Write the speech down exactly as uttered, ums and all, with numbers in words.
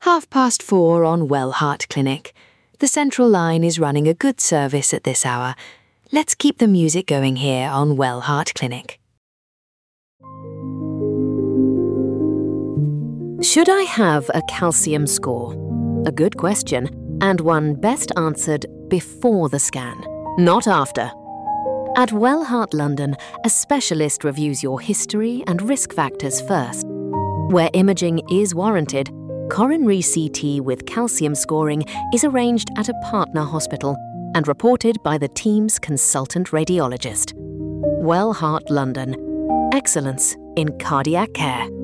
Half past four on Well Heart Clinic. The Central Line is running a good service at this hour. Let's keep the music going here on Well Heart Clinic. Should I have a calcium score? A good question, and one best answered before the scan, not after. At Well Heart London, a specialist reviews your history and risk factors first. Where imaging is warranted, coronary C T with calcium scoring is arranged at a partner hospital and reported by the team's consultant radiologist. Well Heart London. Excellence in cardiac care.